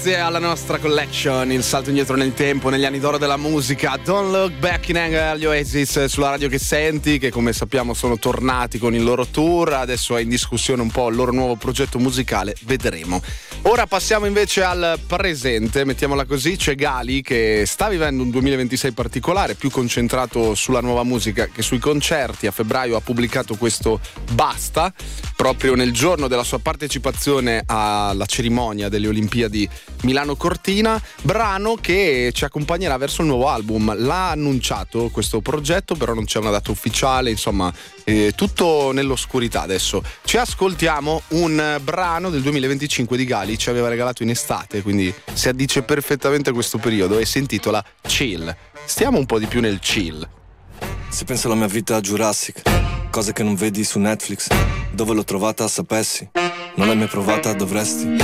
Grazie alla nostra collection, il salto indietro nel tempo, negli anni d'oro della musica. Don't Look Back in Anger agli Oasis sulla radio che senti, che come sappiamo sono tornati con il loro tour. Adesso è in discussione un po' il loro nuovo progetto musicale, vedremo. Ora passiamo invece al presente, mettiamola così. C'è Gali che sta vivendo un 2026 particolare, più concentrato sulla nuova musica che sui concerti. A febbraio ha pubblicato questo Basta, proprio nel giorno della sua partecipazione alla cerimonia delle Olimpiadi Milano Cortina, brano che ci accompagnerà verso il nuovo album. L'ha annunciato questo progetto, però non c'è una data ufficiale, insomma tutto nell'oscurità adesso. Ci ascoltiamo un brano del 2025 di Gali, ci aveva regalato in estate, quindi si addice perfettamente a questo periodo e si intitola Chill. Stiamo un po' di più nel chill. Se penso alla mia vita a Jurassic, cose che non vedi su Netflix, dove l'ho trovata sapessi, non l'hai mai provata dovresti